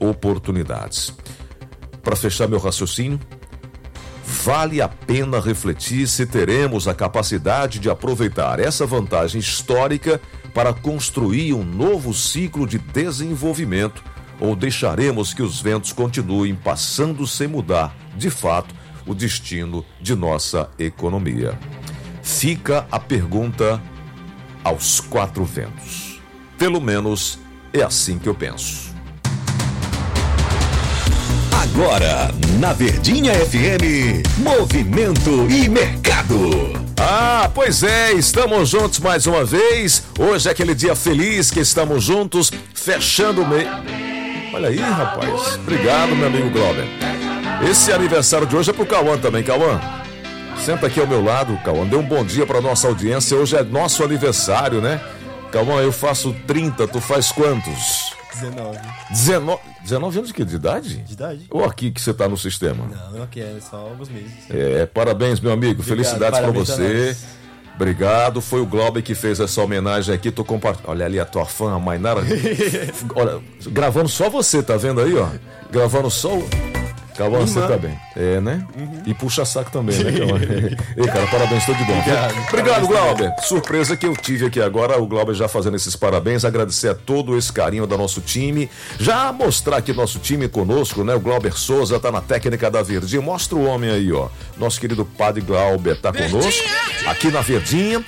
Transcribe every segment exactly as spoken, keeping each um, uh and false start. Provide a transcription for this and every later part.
oportunidades. Para fechar meu raciocínio, vale a pena refletir se teremos a capacidade de aproveitar essa vantagem histórica para construir um novo ciclo de desenvolvimento, ou deixaremos que os ventos continuem passando sem mudar, de fato, o destino de nossa economia. Fica a pergunta aos quatro ventos. Pelo menos é assim que eu penso. Agora, na Verdinha F M, Movimento e Mercado. Ah, pois é, estamos juntos mais uma vez. Hoje é aquele dia feliz que estamos juntos, fechando o mês. Olha aí, rapaz. Obrigado, meu amigo Glauber. Esse aniversário de hoje é pro Cauã também. Cauã, senta aqui ao meu lado, Cauã. Dê um bom dia pra nossa audiência. Hoje é nosso aniversário, né? Cauã, eu faço trinta, tu faz quantos? dezenove. dezenove, dezenove anos de quê? De idade? De idade? Ou aqui que você tá no sistema? Não, aqui é só alguns meses. É, parabéns, meu amigo. Obrigado, felicidades pra parabéns você. Obrigado. Foi o Glauber que fez essa homenagem aqui. Tô compartilhando. Olha ali a tua fã, a Mainara. Olha, gravando só você, tá vendo aí, ó? Gravando só o. Cauã, você tá bem. É, né? Uhum. E puxa saco também, né, Cauã? Ei, cara, parabéns, tudo de bom. Obrigado, Obrigado, Glauber. Surpresa que eu tive aqui agora, o Glauber já fazendo esses parabéns, agradecer a todo esse carinho do nosso time. Já mostrar aqui nosso time conosco, né? O Glauber Souza tá na técnica da Verdinha. Mostra o homem aí, ó. Nosso querido padre Glauber tá conosco. Aqui na Verdinha,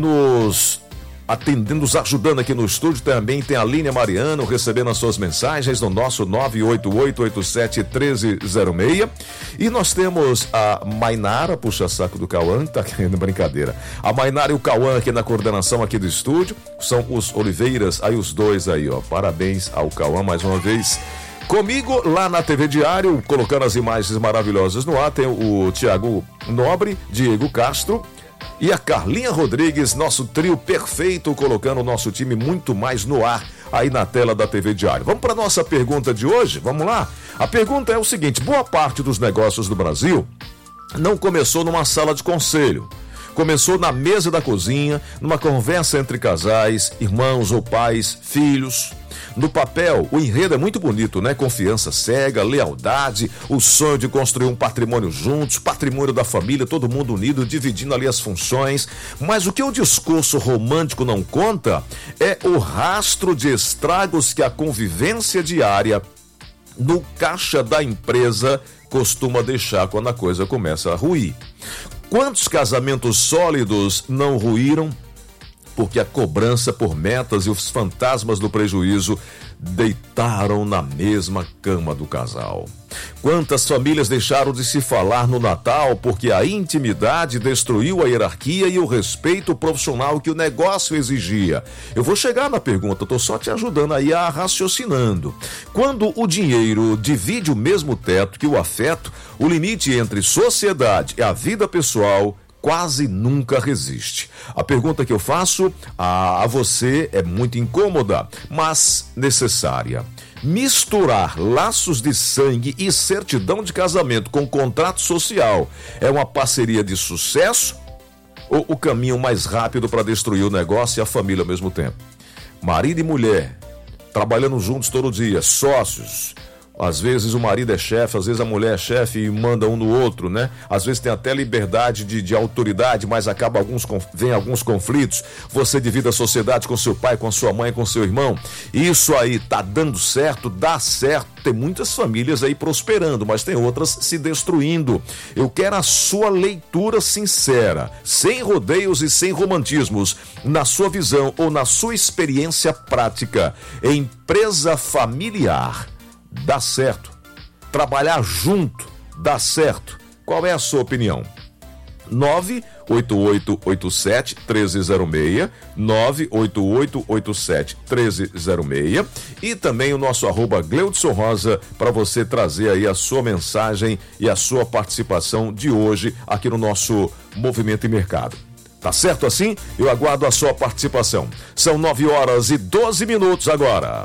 nos atendendo, nos ajudando aqui no estúdio. Também tem a Línia Mariano recebendo as suas mensagens no nosso nove oito oito oito sete um três zero seis. E nós temos a Mainara, puxa-saco do Cauã, tá querendo brincadeira. A Mainara e o Cauã aqui na coordenação aqui do estúdio. São os Oliveiras, aí os dois aí, ó. Parabéns ao Cauã mais uma vez. Comigo lá na T V Diário, colocando as imagens maravilhosas no ar, tem o Tiago Nobre, Diego Castro e a Carlinha Rodrigues, nosso trio perfeito, colocando o nosso time muito mais no ar aí na tela da T V Diário. Vamos para nossa pergunta de hoje? Vamos lá? A pergunta é o seguinte: boa parte dos negócios do Brasil não começou numa sala de conselho. Começou na mesa da cozinha, numa conversa entre casais, irmãos ou pais, filhos. No papel, o enredo é muito bonito, né? Confiança cega, lealdade, o sonho de construir um patrimônio juntos, patrimônio da família, todo mundo unido, dividindo ali as funções. Mas o que o discurso romântico não conta é o rastro de estragos que a convivência diária no caixa da empresa costuma deixar quando a coisa começa a ruir. Quantos casamentos sólidos não ruíram porque a cobrança por metas e os fantasmas do prejuízo deitaram na mesma cama do casal? Quantas famílias deixaram de se falar no Natal porque a intimidade destruiu a hierarquia e o respeito profissional que o negócio exigia? Eu vou chegar na pergunta, tô só te ajudando aí a raciocinando. Quando o dinheiro divide o mesmo teto que o afeto, o limite entre sociedade e a vida pessoal quase nunca resiste. A pergunta que eu faço a, a você é muito incômoda, mas necessária. Misturar laços de sangue e certidão de casamento com contrato social é uma parceria de sucesso ou o caminho mais rápido para destruir o negócio e a família ao mesmo tempo? Marido e mulher, trabalhando juntos todo dia, sócios. Às vezes o marido é chefe, às vezes a mulher é chefe e manda um no outro, né? Às vezes tem até liberdade de, de autoridade, mas acaba alguns, vem alguns conflitos. Você divide a sociedade com seu pai, com sua mãe, com seu irmão. Isso aí tá dando certo, dá certo. Tem muitas famílias aí prosperando, mas tem outras se destruindo. Eu quero a sua leitura sincera, sem rodeios e sem romantismos, na sua visão ou na sua experiência prática. Empresa familiar dá certo? Trabalhar junto dá certo? Qual é a sua opinião? nove oito oito oito sete um três zero seis, nove oito oito oito sete um três zero seis, e também o nosso arroba Gleudson Rosa para você trazer aí a sua mensagem e a sua participação de hoje aqui no nosso Movimento e Mercado. Tá certo assim? Eu aguardo a sua participação. São nove horas e doze minutos agora.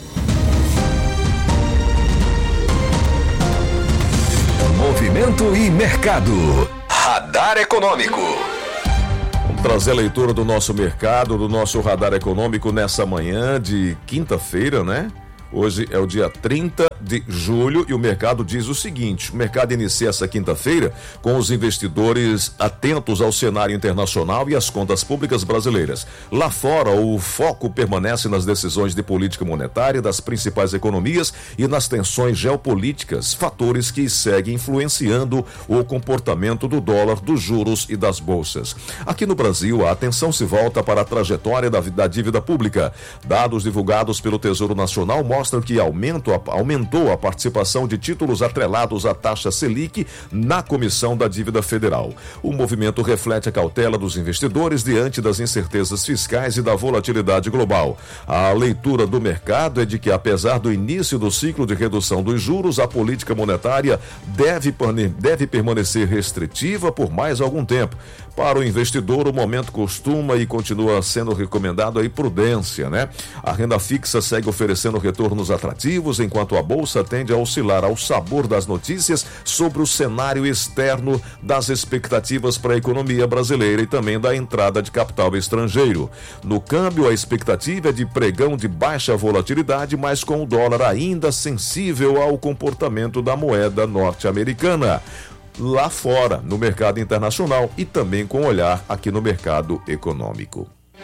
Movimento e Mercado. Radar Econômico. Vamos trazer a leitura do nosso mercado, do nosso radar econômico nessa manhã de quinta-feira, né? Hoje é o dia trinta de julho e o mercado diz o seguinte: o mercado inicia essa quinta-feira com os investidores atentos ao cenário internacional e às contas públicas brasileiras. Lá fora, o foco permanece nas decisões de política monetária das principais economias e nas tensões geopolíticas, fatores que seguem influenciando o comportamento do dólar, dos juros e das bolsas. Aqui no Brasil, a atenção se volta para a trajetória da, da dívida pública. Dados divulgados pelo Tesouro Nacional mostram que aumento, aumentou a participação de títulos atrelados à taxa Selic na Comissão da Dívida Federal. O movimento reflete a cautela dos investidores diante das incertezas fiscais e da volatilidade global. A leitura do mercado é de que, apesar do início do ciclo de redução dos juros, a política monetária deve, deve permanecer restritiva por mais algum tempo. Para o investidor, o momento costuma e continua sendo recomendado a prudência, né? A renda fixa segue oferecendo retornos atrativos, enquanto a bolsa tende a oscilar ao sabor das notícias sobre o cenário externo, das expectativas para a economia brasileira e também da entrada de capital estrangeiro. No câmbio, a expectativa é de pregão de baixa volatilidade, mas com o dólar ainda sensível ao comportamento da moeda norte-americana. Lá fora, no mercado internacional e também com olhar aqui no mercado econômico.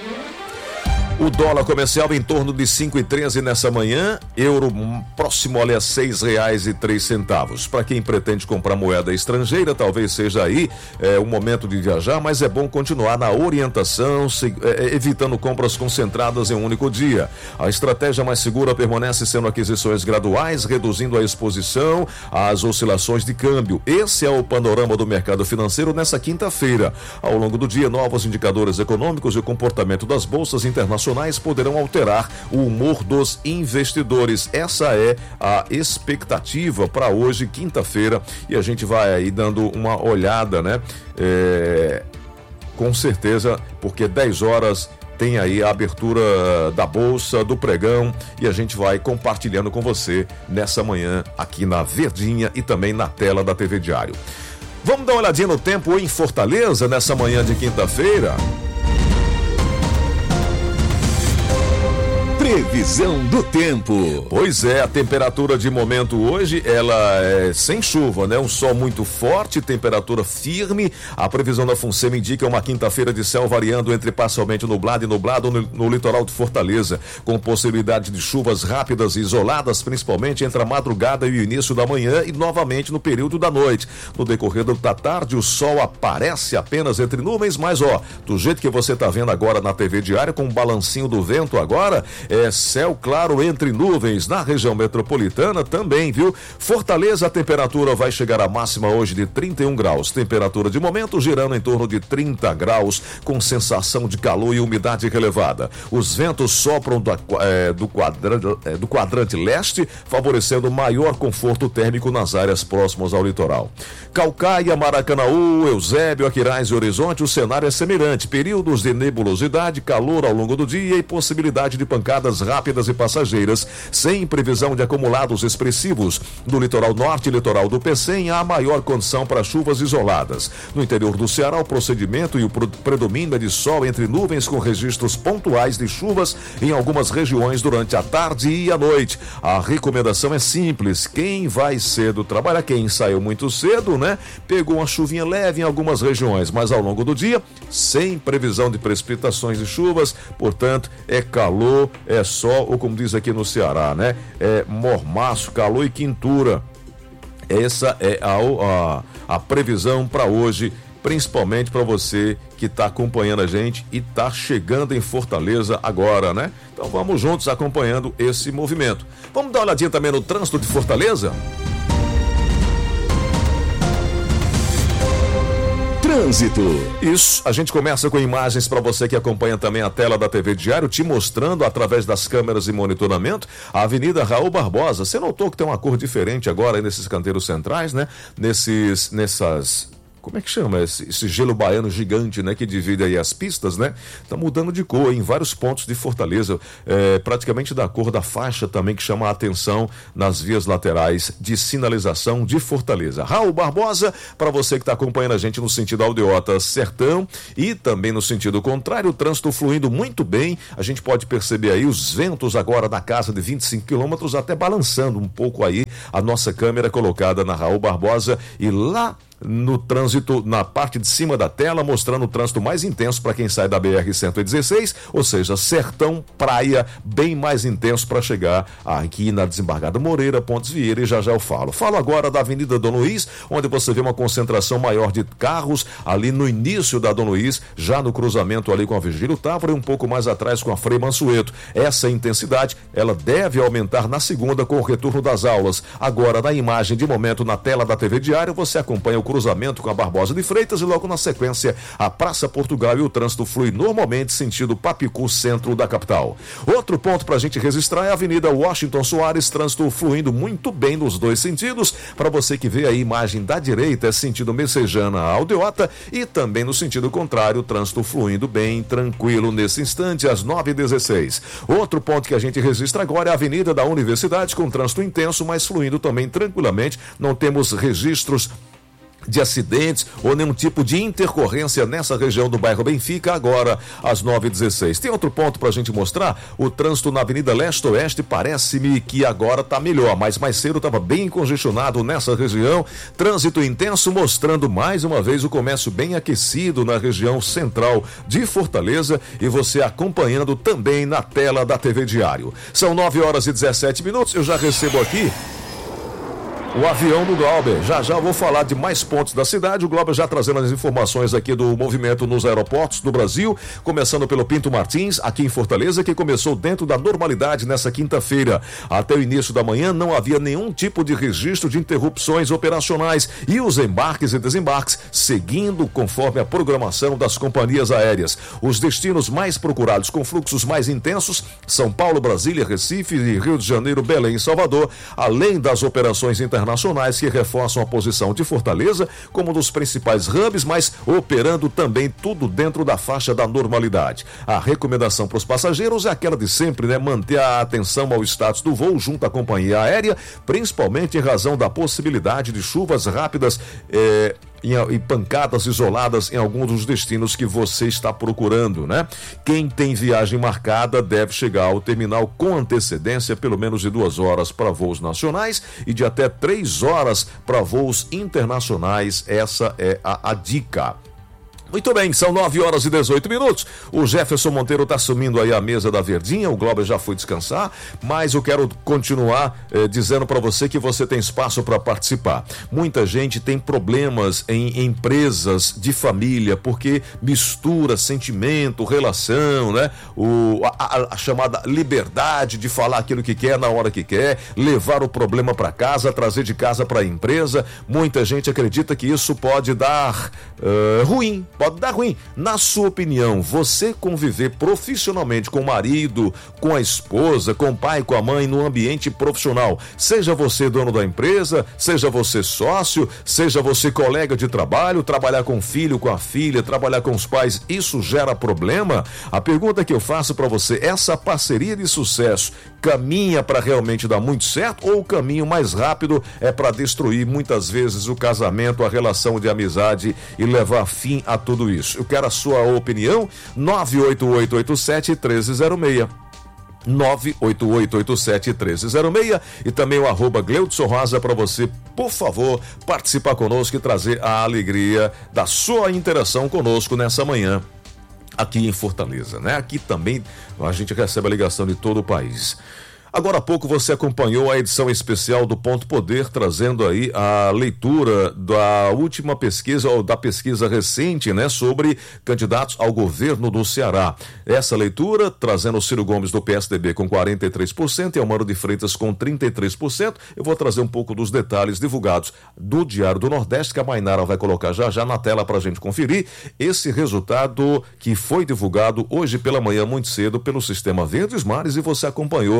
O dólar comercial em torno de cinco e treze nessa manhã, euro próximo ali a seis reais e três centavos. Para quem pretende comprar moeda estrangeira, talvez seja aí é, o momento de viajar, mas é bom continuar na orientação, se, é, evitando compras concentradas em um único dia. A estratégia mais segura permanece sendo aquisições graduais, reduzindo a exposição às oscilações de câmbio. Esse é o panorama do mercado financeiro nessa quinta-feira. Ao longo do dia, novos indicadores econômicos e o comportamento das bolsas internacionais poderão alterar o humor dos investidores. Essa é a expectativa para hoje, quinta-feira, e a gente vai aí dando uma olhada, né? É, com certeza, porque dez horas tem aí a abertura da bolsa, do pregão, e a gente vai compartilhando com você nessa manhã aqui na Verdinha e também na tela da T V Diário. Vamos dar uma olhadinha no tempo em Fortaleza nessa manhã de quinta-feira? Previsão do tempo. Pois é, a temperatura de momento hoje, ela é sem chuva, né? Um sol muito forte, temperatura firme. A previsão da FUNSEMI indica uma quinta-feira de céu variando entre parcialmente nublado e nublado no, no litoral de Fortaleza, com possibilidade de chuvas rápidas e isoladas, principalmente entre a madrugada e o início da manhã e novamente no período da noite. No decorrer da tarde, o sol aparece apenas entre nuvens, mas ó, do jeito que você tá vendo agora na T V Diário, com o balancinho do vento agora, é céu claro entre nuvens. Na região metropolitana também, viu? Fortaleza, a temperatura vai chegar à máxima hoje de trinta e um graus. Temperatura de momento girando em torno de trinta graus, com sensação de calor e umidade relevada. Os ventos sopram do, é, do, quadrante, é, do quadrante leste, favorecendo maior conforto térmico nas áreas próximas ao litoral. Calcaia, Maracanaú, Eusébio, Aquiraz e Horizonte, o cenário é semelhante. Períodos de nebulosidade, calor ao longo do dia e possibilidade de pancadas rápidas e passageiras, sem previsão de acumulados expressivos. No litoral norte e litoral do Pecém, há maior condição para chuvas isoladas. No interior do Ceará, o procedimento e o predomínio é de sol entre nuvens, com registros pontuais de chuvas em algumas regiões durante a tarde e a noite. A recomendação é simples: quem vai cedo trabalha, quem saiu muito cedo, né? Pegou uma chuvinha leve em algumas regiões, mas ao longo do dia, sem previsão de precipitações de chuvas, portanto, é calor, é sol, ou como diz aqui no Ceará, né? É mormaço, calor e quintura. Essa é a, a, a previsão para hoje, principalmente para você que está acompanhando a gente e está chegando em Fortaleza agora, né? Então vamos juntos acompanhando esse movimento. Vamos dar uma olhadinha também no trânsito de Fortaleza? Trânsito. Isso, a gente começa com imagens para você que acompanha também a tela da T V Diário, te mostrando através das câmeras de monitoramento a Avenida Raul Barbosa. Você notou que tem uma cor diferente agora aí nesses canteiros centrais, né? Nesses, nessas como é que chama? Esse, esse gelo baiano gigante, né? Que divide aí as pistas, né? Tá mudando de cor em vários pontos de Fortaleza, é, praticamente da cor da faixa também, que chama a atenção nas vias laterais de sinalização de Fortaleza. Raul Barbosa, para você que está acompanhando a gente no sentido Aldeota Sertão e também no sentido contrário, o trânsito fluindo muito bem. A gente pode perceber aí os ventos agora na casa de vinte e cinco quilômetros, até balançando um pouco aí a nossa câmera colocada na Raul Barbosa, e lá no trânsito, na parte de cima da tela, mostrando o trânsito mais intenso para quem sai da B R cento e dezesseis, ou seja, Sertão, Praia, bem mais intenso para chegar aqui na Desembargada Moreira, Pontes Vieira, e já já eu falo. Falo agora da Avenida Dom Luiz, onde você vê uma concentração maior de carros ali no início da Dom Luiz, já no cruzamento ali com a Virgílio Távora e um pouco mais atrás com a Frei Mansueto. Essa intensidade, ela deve aumentar na segunda com o retorno das aulas. Agora, na imagem de momento na tela da T V Diário, você acompanha o cruzamento com a Barbosa de Freitas e logo na sequência a Praça Portugal, e o trânsito flui normalmente sentido Papicu, centro da capital. Outro ponto para a gente registrar é a Avenida Washington Soares, trânsito fluindo muito bem nos dois sentidos. Para você que vê a imagem da direita, é sentido Messejana Aldeota, e também no sentido contrário, trânsito fluindo bem tranquilo nesse instante, às nove e dezesseis. Outro ponto que a gente registra agora é a Avenida da Universidade, com trânsito intenso, mas fluindo também tranquilamente. Não temos registros de acidentes ou nenhum tipo de intercorrência nessa região do bairro Benfica, agora às nove e dezesseis. Tem outro ponto para a gente mostrar, o trânsito na Avenida Leste-Oeste, parece-me que agora está melhor, mas mais cedo estava bem congestionado nessa região, trânsito intenso, mostrando mais uma vez o comércio bem aquecido na região central de Fortaleza, e você acompanhando também na tela da T V Diário. São nove horas e dezessete minutos, eu já recebo aqui o avião do Glauber. Já já eu vou falar de mais pontos da cidade. O Glauber já trazendo as informações aqui do movimento nos aeroportos do Brasil, começando pelo Pinto Martins, aqui em Fortaleza, que começou dentro da normalidade nessa quinta-feira. Até o início da manhã não havia nenhum tipo de registro de interrupções operacionais, e os embarques e desembarques seguindo conforme a programação das companhias aéreas. Os destinos mais procurados com fluxos mais intensos: São Paulo, Brasília, Recife, Rio de Janeiro, Belém e Salvador, além das operações internacionais nacionais que reforçam a posição de Fortaleza como um dos principais hubs, mas operando também tudo dentro da faixa da normalidade. A recomendação para os passageiros é aquela de sempre, né? Manter a atenção ao status do voo junto à companhia aérea, principalmente em razão da possibilidade de chuvas rápidas eh, e pancadas isoladas em alguns dos destinos que você está procurando, né? Quem tem viagem marcada deve chegar ao terminal com antecedência, pelo menos de duas horas para voos nacionais e de até três horas para voos internacionais. Essa é a, a dica. Muito bem, são nove horas e dezoito minutos. O Jefferson Monteiro está assumindo aí a mesa da Verdinha. O Glauber já foi descansar, mas eu quero continuar eh, dizendo para você que você tem espaço para participar. Muita gente tem problemas em empresas de família porque mistura sentimento, relação, né? O, a, a chamada liberdade de falar aquilo que quer na hora que quer, levar o problema para casa, trazer de casa para a empresa. Muita gente acredita que isso pode dar uh, ruim. Pode dar ruim. Na sua opinião, você conviver profissionalmente com o marido, com a esposa, com o pai, com a mãe, no ambiente profissional, seja você dono da empresa, seja você sócio, seja você colega de trabalho, trabalhar com o filho, com a filha, trabalhar com os pais, isso gera problema? A pergunta que eu faço para você, essa parceria de sucesso caminha para realmente dar muito certo, ou o caminho mais rápido é para destruir muitas vezes o casamento, a relação de amizade e levar fim a tudo isso? Eu quero a sua opinião. Nove oito oito oito sete um três zero seis nove oito oito oito sete um três zero seis e também o arroba Gleudson Rosa para você, por favor, participar conosco e trazer a alegria da sua interação conosco nessa manhã aqui em Fortaleza, né? Aqui também a gente recebe a ligação de todo o país. Agora há pouco você acompanhou a edição especial do Ponto Poder, trazendo aí a leitura da última pesquisa, ou da pesquisa recente, né, sobre candidatos ao governo do Ceará. Essa leitura trazendo o Ciro Gomes do P S D B com quarenta e três por cento e Almaro de Freitas com trinta e três por cento. Eu vou trazer um pouco dos detalhes divulgados do Diário do Nordeste, que a Mainara vai colocar já já na tela para a gente conferir. Esse resultado que foi divulgado hoje pela manhã muito cedo pelo Sistema Verdes Mares, e você acompanhou a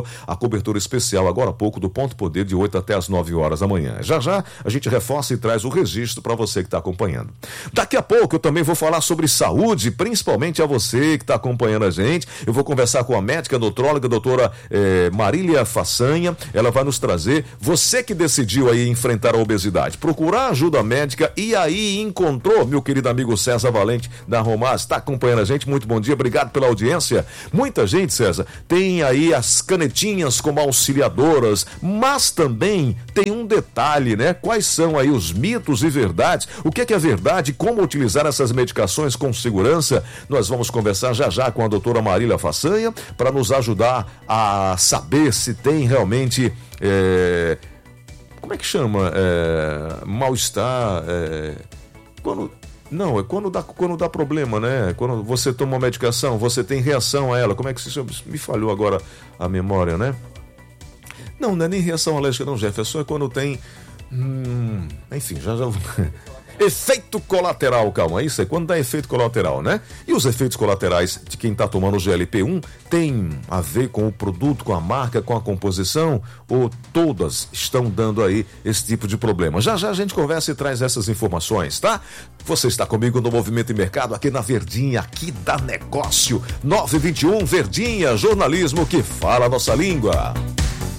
cobertura especial agora há pouco do Ponto Poder, de oito até as nove horas da manhã. Já já a gente reforça e traz o registro para você que está acompanhando. Daqui a pouco eu também vou falar sobre saúde, principalmente a você que está acompanhando a gente. Eu vou conversar com a médica nutróloga, a doutora eh, Marília Façanha. Ela vai nos trazer, você que decidiu aí enfrentar a obesidade, procurar ajuda médica e aí encontrou, meu querido amigo César Valente da Romaz, está acompanhando a gente. Muito bom dia, obrigado pela audiência. Muita gente, César, tem aí as canetinhas como auxiliadoras, mas também tem um detalhe, né? Quais são aí os mitos e verdades? O que é que é verdade? Como utilizar essas medicações com segurança? Nós vamos conversar já já com a doutora Marília Façanha para nos ajudar a saber se tem realmente é... como é que chama? É... mal-estar, é... quando... Não, é quando dá, quando dá problema, né? Quando você toma uma medicação, você tem reação a ela. Como é que se chama? Me falhou agora a memória, né? Não, não é nem reação alérgica não, Jefferson. É quando tem... Hum, enfim, já já... Efeito colateral, calma, isso é quando dá efeito colateral, né? E os efeitos colaterais de quem está tomando o G L P um tem a ver com o produto, com a marca, com a composição, ou todas estão dando aí esse tipo de problema? Já já a gente conversa e traz essas informações, tá? Você está comigo no Movimento e Mercado, aqui na Verdinha, aqui dá negócio. nove vinte e um Verdinha, jornalismo que fala a nossa língua.